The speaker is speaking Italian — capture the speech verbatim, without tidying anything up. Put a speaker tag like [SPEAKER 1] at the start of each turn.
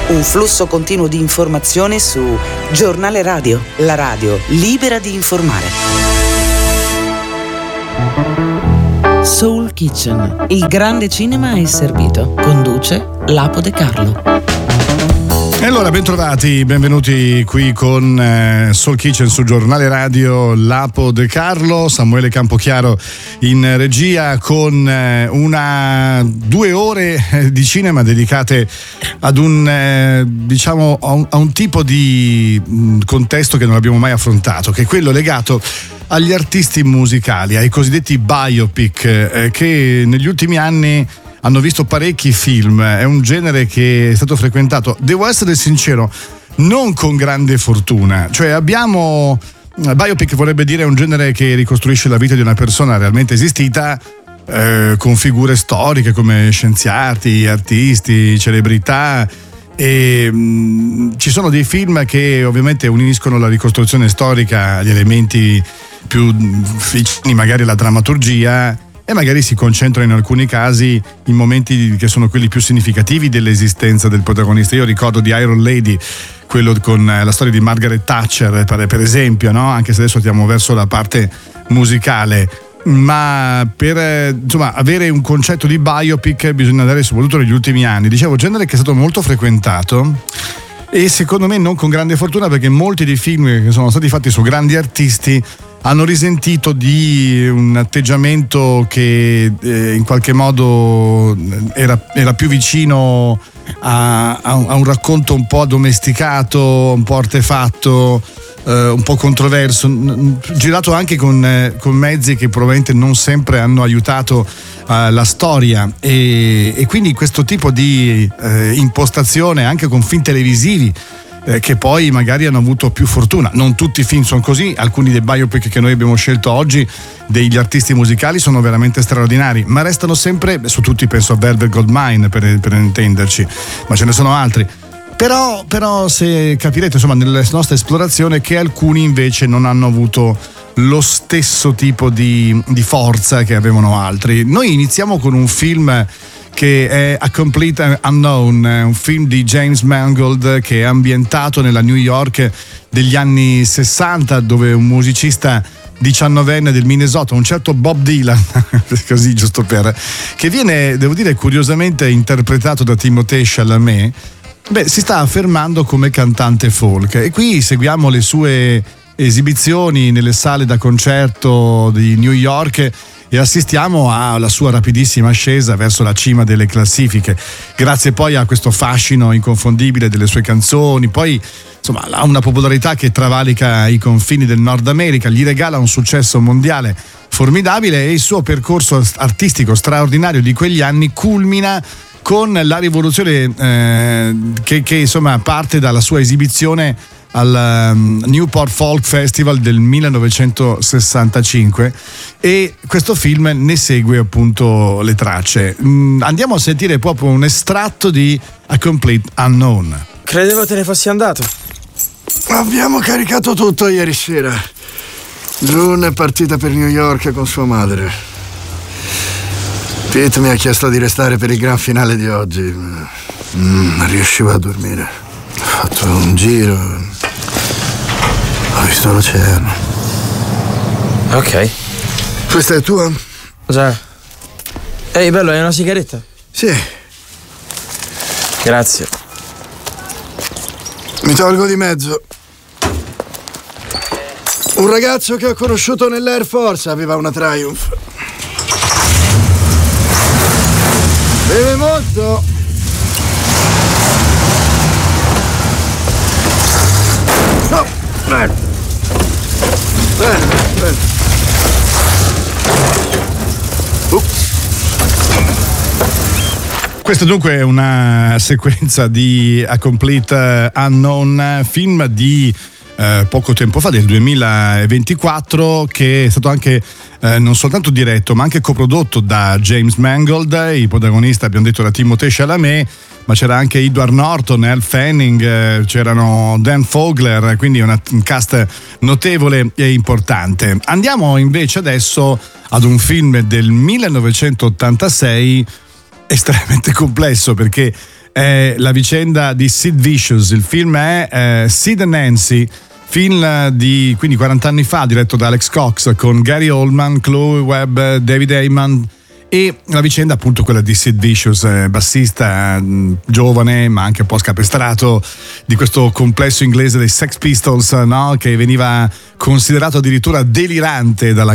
[SPEAKER 1] Un flusso continuo di informazioni su Giornale Radio, la radio libera di informare. Soul Kitchen, il grande cinema è servito. Conduce Lapo De Carlo.
[SPEAKER 2] E allora, bentrovati, benvenuti qui con eh, Soul Kitchen su Giornale Radio, Lapo De Carlo, Samuele Campochiaro in regia con eh, una due ore eh, di cinema dedicate ad un eh, diciamo a un, a un tipo di mh, contesto che non abbiamo mai affrontato, che è quello legato agli artisti musicali, ai cosiddetti biopic, eh, che negli ultimi anni hanno visto parecchi film. È un genere che è stato frequentato, devo essere sincero, non con grande fortuna. Cioè abbiamo, biopic vorrebbe dire un genere che ricostruisce la vita di una persona realmente esistita, eh, con figure storiche come scienziati, artisti, celebrità, e mh, ci sono dei film che ovviamente uniscono la ricostruzione storica agli elementi più vicini magari alla drammaturgia, e magari si concentra in alcuni casi in momenti che sono quelli più significativi dell'esistenza del protagonista. Io ricordo di Iron Lady, quello con la storia di Margaret Thatcher, per, per esempio, no? Anche se adesso andiamo verso la parte musicale. Ma per insomma avere un concetto di biopic bisogna andare soprattutto negli ultimi anni. Dicevo, genere che è stato molto frequentato e secondo me non con grande fortuna, perché molti dei film che sono stati fatti su grandi artisti hanno risentito di un atteggiamento che eh, in qualche modo era, era più vicino a, a, un, a un racconto un po' addomesticato, un po' artefatto, eh, un po' controverso, n- girato anche con, eh, con mezzi che probabilmente non sempre hanno aiutato eh, la storia, e, e quindi questo tipo di eh, impostazione anche con film televisivi Eh, che poi magari hanno avuto più fortuna. Non tutti i film sono così, alcuni dei biopic che noi abbiamo scelto oggi degli artisti musicali sono veramente straordinari, ma restano sempre, su tutti penso a Velvet Goldmine per, per intenderci, ma ce ne sono altri. Però, però se capirete insomma nella nostra esplorazione che alcuni invece non hanno avuto lo stesso tipo di, di forza che avevano altri. Noi iniziamo con un film che è A Complete Unknown, un film di James Mangold che è ambientato nella New York degli anni sessanta, dove un musicista diciannovenne del Minnesota, un certo Bob Dylan, così giusto per, che viene, devo dire, curiosamente interpretato da Timothée Chalamet, beh, si sta affermando come cantante folk, e qui seguiamo le sue esibizioni nelle sale da concerto di New York e assistiamo alla sua rapidissima ascesa verso la cima delle classifiche, grazie poi a questo fascino inconfondibile delle sue canzoni. Poi insomma ha una popolarità che travalica i confini del Nord America, gli regala un successo mondiale formidabile, e il suo percorso artistico straordinario di quegli anni culmina con la rivoluzione eh, che, che insomma parte dalla sua esibizione al um, Newport Folk Festival del millenovecentosessantacinque, e questo film ne segue appunto le tracce. Mm, andiamo a sentire proprio un estratto di A Complete Unknown.
[SPEAKER 3] Credevo te ne fossi andato.
[SPEAKER 4] Abbiamo caricato tutto ieri sera. June è partita per New York con sua madre. Pete mi ha chiesto di restare per il gran finale di oggi. Mm, non riuscivo a dormire. Ho fatto un giro, ho visto l'oceano.
[SPEAKER 3] Ok.
[SPEAKER 4] Questa è tua?
[SPEAKER 3] Già. Ehi, bello, hai una sigaretta?
[SPEAKER 4] Sì.
[SPEAKER 3] Grazie.
[SPEAKER 4] Mi tolgo di mezzo. Un ragazzo che ho conosciuto nell'Air Force aveva una Triumph. Beve molto. No, bene. Bene, bene. Uh.
[SPEAKER 2] Questa dunque è una sequenza di A Complete Unknown, film di eh, poco tempo fa, del duemilaventiquattro, che è stato anche eh, non soltanto diretto ma anche coprodotto da James Mangold. Il protagonista, abbiamo detto, era Timothée Chalamet, ma c'era anche Edward Norton, Elle Fanning, eh, c'erano Dan Fogler, quindi una, un cast notevole e importante. Andiamo invece adesso ad un film del millenovecentottantasei estremamente complesso, perché è la vicenda di Sid Vicious. Il film è eh, Sid and Nancy, film di quindi quaranta anni fa, diretto da Alex Cox, con Gary Oldman, Chloe Webb, David Heyman, e la vicenda appunto quella di Sid Vicious, eh, bassista mh, giovane ma anche un po' scapestrato di questo complesso inglese dei Sex Pistols, no? Che veniva considerato addirittura delirante dalla